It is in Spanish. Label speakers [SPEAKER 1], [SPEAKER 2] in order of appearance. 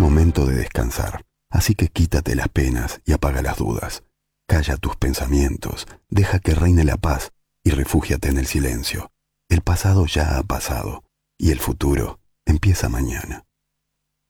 [SPEAKER 1] momento de descansar, así que quítate las penas y apaga las dudas. Calla tus pensamientos, deja que reine la paz y refúgiate en el silencio. El pasado ya ha pasado y el futuro empieza mañana.